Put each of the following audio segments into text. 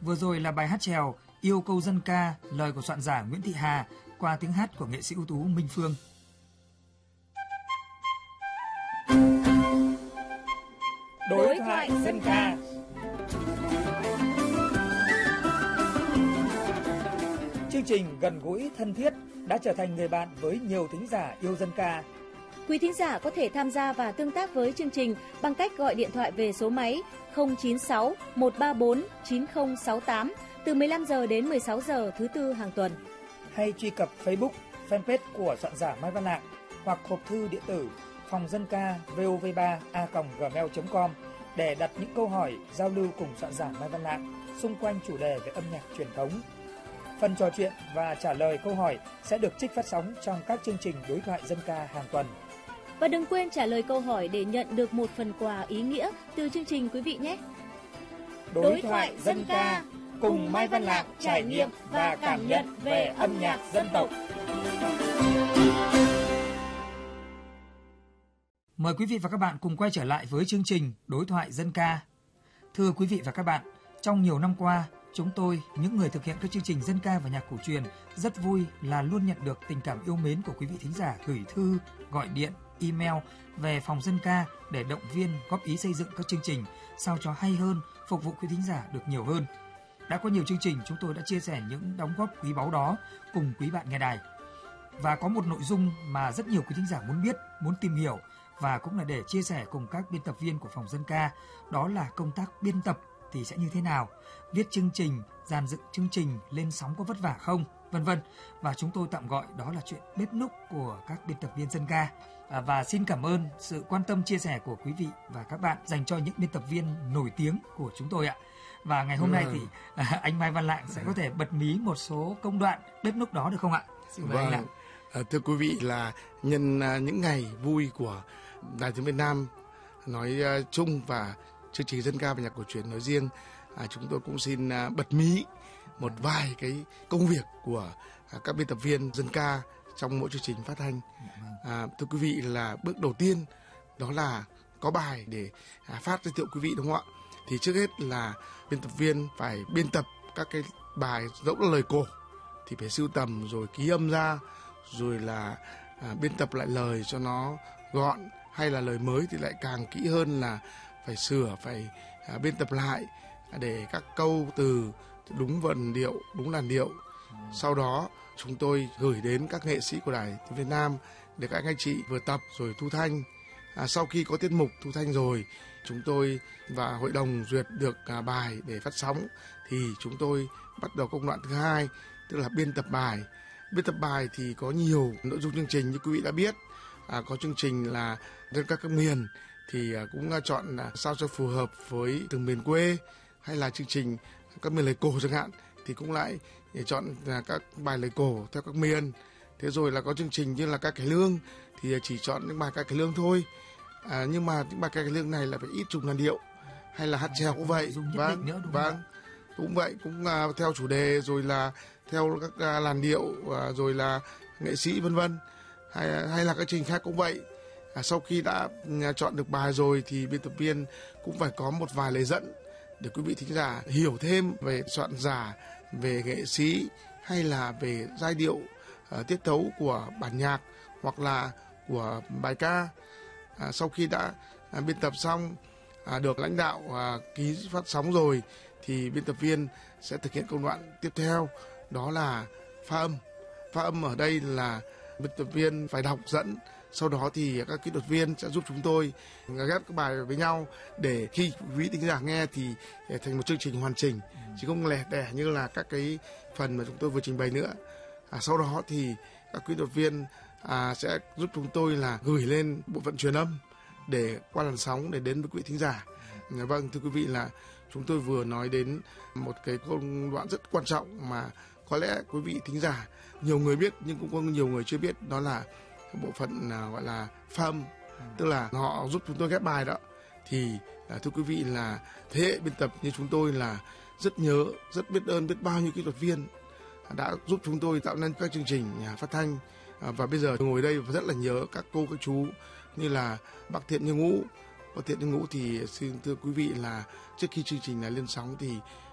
Vừa rồi là bài hát chèo Yêu câu dân ca, lời của soạn giả Nguyễn Thị Hà qua tiếng hát của nghệ sĩ ưu tú Minh Phương. Đối thoại dân ca. Chương trình gần gũi thân thiết đã trở thành người bạn với nhiều thính giả yêu dân ca. Quý thính giả có thể tham gia và tương tác với chương trình bằng cách gọi điện thoại về số máy 096 134 9068 từ 15 giờ đến 16 giờ thứ tư hàng tuần. Hay truy cập Facebook, fanpage của soạn giả Mai Văn Lạng hoặc hộp thư điện tử phòng dân ca vov3a@gmail.com để đặt những câu hỏi giao lưu cùng soạn giả Mai Văn Lạng xung quanh chủ đề về âm nhạc truyền thống. Phần trò chuyện và trả lời câu hỏi sẽ được trích phát sóng trong các chương trình đối thoại dân ca hàng tuần. Và đừng quên trả lời câu hỏi để nhận được một phần quà ý nghĩa từ chương trình quý vị nhé. Đối thoại dân ca cùng Mai Văn Lạng trải nghiệm và cảm nhận về âm nhạc dân tộc. Mời quý vị và các bạn cùng quay trở lại với chương trình Đối thoại dân ca. Thưa quý vị và các bạn, trong nhiều năm qua, chúng tôi, những người thực hiện các chương trình dân ca và nhạc cổ truyền, rất vui là luôn nhận được tình cảm yêu mến của quý vị thính giả gửi thư, gọi điện, email về phòng dân ca để động viên, góp ý xây dựng các chương trình sao cho hay hơn, phục vụ quý thính giả được nhiều hơn. Đã có nhiều chương trình chúng tôi đã chia sẻ những đóng góp quý báu đó cùng quý bạn nghe đài. Và có một nội dung mà rất nhiều quý thính giả muốn biết, muốn tìm hiểu và cũng là để chia sẻ cùng các biên tập viên của phòng dân ca, đó là công tác biên tập thì sẽ như thế nào, viết chương trình, dàn dựng chương trình lên sóng có vất vả không, vân vân. Và chúng tôi tạm gọi đó là chuyện bếp núc của các biên tập viên dân ca. Và xin cảm ơn sự quan tâm chia sẻ của quý vị và các bạn dành cho những biên tập viên nổi tiếng của chúng tôi ạ. Và ngày hôm nay thì anh Mai Văn Lạng sẽ có thể bật mí một số công đoạn bếp núc đó được không ạ? Xin mời anh Lạng. Thưa quý vị, là nhân những ngày vui của Đài Tiếng Việt Nam nói chung và chương trình dân ca và nhạc cổ truyền nói riêng, chúng tôi cũng xin bật mí một vài cái công việc của các biên tập viên dân ca trong mỗi chương trình phát thanh. Thưa quý vị, là bước đầu tiên đó là có bài để phát giới thiệu quý vị, đúng không ạ? Thì trước hết là biên tập viên phải biên tập các cái bài dẫu là lời cổ thì phải sưu tầm rồi ký âm ra, rồi là biên tập lại lời cho nó gọn, hay là lời mới thì lại càng kỹ hơn là phải sửa, phải biên tập lại để các câu từ đúng vần điệu, đúng làn điệu. Sau đó chúng tôi gửi đến các nghệ sĩ của Đài Tiếng Việt Nam để các anh chị vừa tập rồi thu thanh. Sau khi có tiết mục thu thanh rồi, chúng tôi và hội đồng duyệt được bài để phát sóng thì chúng tôi bắt đầu công đoạn thứ hai, tức là biên tập bài. Biên tập bài thì có nhiều nội dung chương trình như quý vị đã biết. Có chương trình là dân ca các miền thì cũng chọn sao cho phù hợp với từng miền quê, hay là chương trình các miền lời cổ chẳng hạn thì cũng lại để chọn các bài lời cổ theo các miền. Thế rồi là có chương trình như là ca cải lương thì chỉ chọn những bài ca cải lương thôi. Nhưng mà những bài ca cải lương này là phải ít dùng làn điệu, hay là hát chèo cũng vậy. Vâng, cũng vậy, cũng theo chủ đề rồi là theo các làn điệu, rồi là nghệ sĩ vân vân, hay là các chương trình khác cũng vậy. Sau khi đã chọn được bài rồi thì biên tập viên cũng phải có một vài lời dẫn để quý vị thính giả hiểu thêm về soạn giả, về nghệ sĩ, hay là về giai điệu, tiết tấu của bản nhạc hoặc là của bài ca. Sau khi đã biên tập xong, được lãnh đạo ký phát sóng rồi thì biên tập viên sẽ thực hiện công đoạn tiếp theo, đó là pha âm. Pha âm ở đây là biên tập viên phải đọc dẫn, sau đó thì các kỹ thuật viên sẽ giúp chúng tôi ghép các bài với nhau để khi quý vị thính giả nghe thì thành một chương trình hoàn chỉnh, chứ không lẻ tẻ như là các cái phần mà chúng tôi vừa trình bày nữa. Sau đó thì các kỹ thuật viên sẽ giúp chúng tôi là gửi lên bộ phận truyền âm để qua làn sóng để đến với quý vị thính giả. Vâng, thưa quý vị, là chúng tôi vừa nói đến một cái công đoạn rất quan trọng mà có lẽ quý vị thính giả nhiều người biết nhưng cũng có nhiều người chưa biết, đó là bộ phận gọi là pha âm, tức là họ giúp chúng tôi ghép bài đó. Thì thưa quý vị, là thế hệ biên tập như chúng tôi là rất nhớ, rất biết ơn biết bao nhiêu kỹ thuật viên đã giúp chúng tôi tạo nên các chương trình phát thanh. Và bây giờ ngồi đây và rất là nhớ các cô các chú như là bác Thiện Như Ngũ. Bác Thiện Như Ngũ thì xin thưa quý vị là trước khi chương trình này lên sóng thì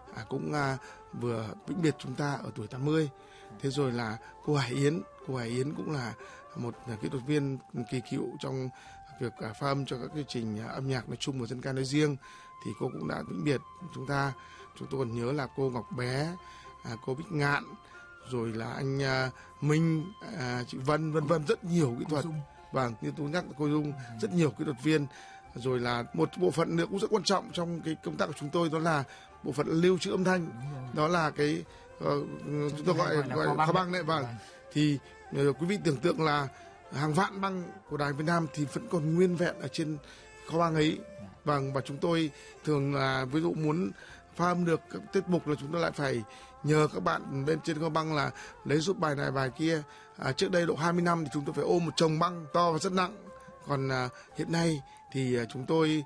cũng vừa vĩnh biệt chúng ta ở tuổi 80. Thế rồi là cô Hải Yến cũng là một kỹ thuật viên kỳ cựu trong việc pha âm cho các chương trình âm nhạc nói chung và dân ca nói riêng, thì cô cũng đã vĩnh biệt chúng ta. Chúng tôi còn nhớ là cô Ngọc Bé, cô Bích Ngạn, rồi là anh Minh, chị vân vân, rất nhiều kỹ thuật. Vâng, như tôi nhắc cô Dung, rất nhiều kỹ thuật viên. Rồi là một bộ phận nữa cũng rất quan trọng trong cái công tác của chúng tôi, đó là bộ phận lưu trữ âm thanh. Đó là cái chúng tôi gọi kho băng đấy. Vâng, thì quý vị tưởng tượng là hàng vạn băng của Đài Việt Nam thì vẫn còn nguyên vẹn ở trên kho băng ấy. Vâng, và chúng tôi thường là ví dụ muốn pha âm được các tiết mục là chúng tôi lại phải nhờ các bạn bên trên kho băng là lấy giúp bài này bài kia. Trước đây độ 20 năm thì chúng tôi phải ôm một chồng băng to và rất nặng. Còn hiện nay thì chúng tôi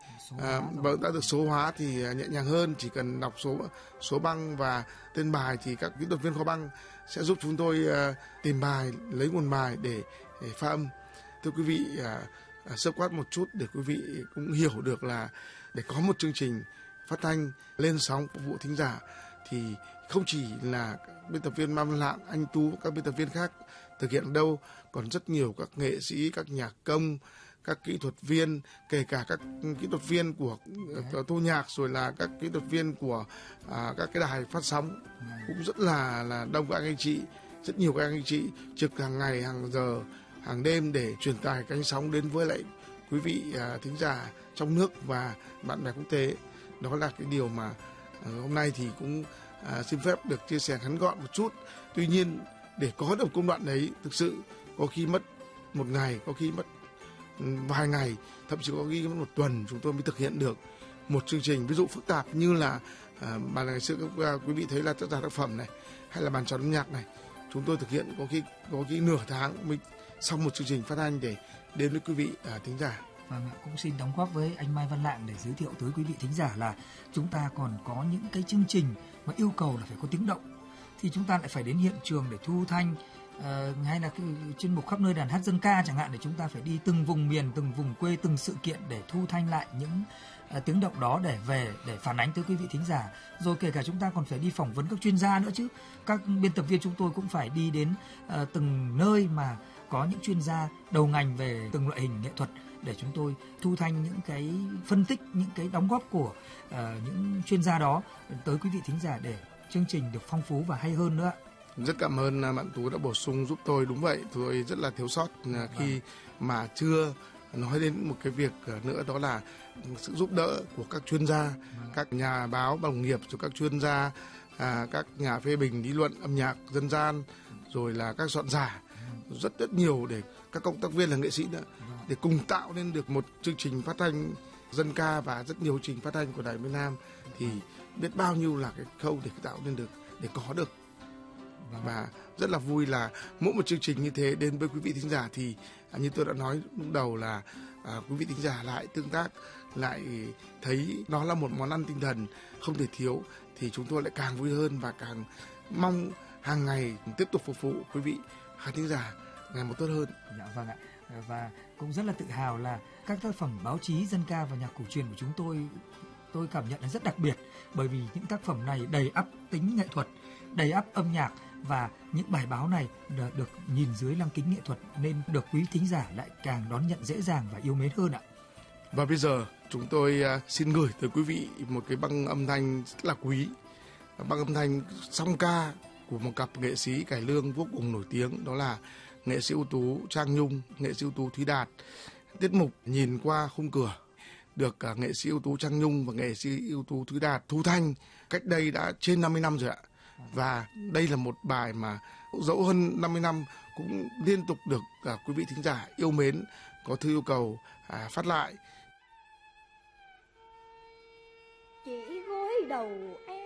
đã được số hóa thì nhẹ nhàng hơn, chỉ cần đọc số băng và tên bài thì các kỹ thuật viên kho băng sẽ giúp chúng tôi tìm bài, lấy nguồn bài để pha âm. Thưa quý vị, sơ quát một chút để quý vị cũng hiểu được là để có một chương trình phát thanh lên sóng phục vụ thính giả thì không chỉ là biên tập viên Mai Văn Lạng, anh Tú và các biên tập viên khác thực hiện đâu, còn rất nhiều các nghệ sĩ, các nhạc công, các kỹ thuật viên, kể cả các kỹ thuật viên của thu nhạc, rồi là các kỹ thuật viên của các cái đài phát sóng cũng rất là đông các anh chị, rất nhiều các anh chị trực hàng ngày, hàng giờ, hàng đêm để truyền tải cánh sóng đến với lại quý vị thính giả trong nước và bạn bè quốc tế. Đó là cái điều mà hôm nay thì cũng xin phép được chia sẻ ngắn gọn một chút. Tuy nhiên để có được công đoạn đấy thực sự có khi mất một ngày, có khi mất vài ngày, thậm chí có khi mất một tuần chúng tôi mới thực hiện được một chương trình ví dụ phức tạp như là mà ngày xưa quý vị thấy là tác giả tác phẩm này hay là bàn tròn âm nhạc này, chúng tôi thực hiện có khi nửa tháng mới xong một chương trình phát thanh để đến với quý vị thính giả. Vâng, cũng xin đóng góp với anh Mai Văn Lạng để giới thiệu tới quý vị thính giả là chúng ta còn có những cái chương trình mà yêu cầu là phải có tiếng động, thì chúng ta lại phải đến hiện trường để thu thanh, hay là cái chuyên mục khắp nơi đàn hát dân ca chẳng hạn, để chúng ta phải đi từng vùng miền, từng vùng quê, từng sự kiện để thu thanh lại những tiếng động đó để về để phản ánh tới quý vị thính giả. Rồi kể cả chúng ta còn phải đi phỏng vấn các chuyên gia nữa chứ. Các biên tập viên chúng tôi cũng phải đi đến từng nơi mà có những chuyên gia đầu ngành về từng loại hình nghệ thuật để chúng tôi thu thanh những cái phân tích, những cái đóng góp của những chuyên gia đó tới quý vị thính giả để chương trình được phong phú và hay hơn nữa. Rất cảm ơn bạn Tú đã bổ sung giúp tôi. Đúng vậy, tôi rất là thiếu sót khi mà chưa nói đến một cái việc nữa, đó là sự giúp đỡ của các chuyên gia, các nhà báo đồng nghiệp, rồi các chuyên gia, các nhà phê bình lý luận âm nhạc dân gian, rồi là các soạn giả, rất nhiều để các cộng tác viên là nghệ sĩ nữa, để cùng tạo nên được một chương trình phát thanh dân ca và rất nhiều chương trình phát thanh của Đài Việt Nam. Thì biết bao nhiêu là cái khâu để tạo nên được, để có được. Và rất là vui là mỗi một chương trình như thế đến với quý vị thính giả thì như tôi đã nói lúc đầu là quý vị thính giả lại tương tác, lại thấy đó là một món ăn tinh thần không thể thiếu, thì chúng tôi lại càng vui hơn và càng mong hàng ngày tiếp tục phục vụ quý vị khán thính giả ngày một tốt hơn. Dạ vâng ạ. Và cũng rất là tự hào là các tác phẩm báo chí dân ca và nhạc cổ truyền của chúng tôi cảm nhận là rất đặc biệt, bởi vì những tác phẩm này đầy ắp tính nghệ thuật, đầy ắp âm nhạc, và những bài báo này được nhìn dưới lăng kính nghệ thuật nên được quý thính giả lại càng đón nhận dễ dàng và yêu mến hơn ạ. Và bây giờ chúng tôi xin gửi tới quý vị một cái băng âm thanh rất là quý, băng âm thanh song ca của một cặp nghệ sĩ cải lương vô cùng nổi tiếng, đó là nghệ sĩ ưu tú Trang Nhung, nghệ sĩ ưu tú Thúy Đạt. Tiết mục Nhìn Qua Khung Cửa được nghệ sĩ ưu tú Trang Nhung và nghệ sĩ ưu tú Thúy Đạt thu thanh cách đây đã trên 50 năm rồi ạ. Và đây là một bài mà dẫu hơn 50 năm cũng liên tục được quý vị thính giả yêu mến, có thư yêu cầu phát lại. Chỉ gối đầu em